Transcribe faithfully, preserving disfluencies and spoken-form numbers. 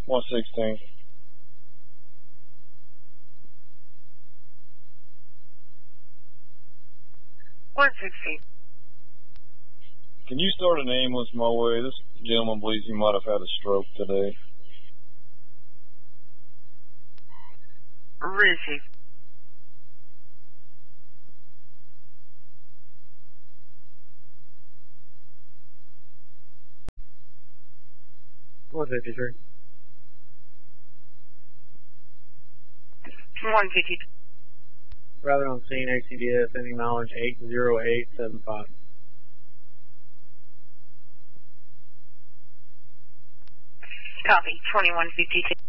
one sixteen. one sixteen. Can you start an ambulance my way? This gentleman believes he might have had a stroke today. Receive. one fifty-three. one fifty. Rather on scene, A C D S, any knowledge, eight zero eight seven five. Copy, twenty-one fifty-two.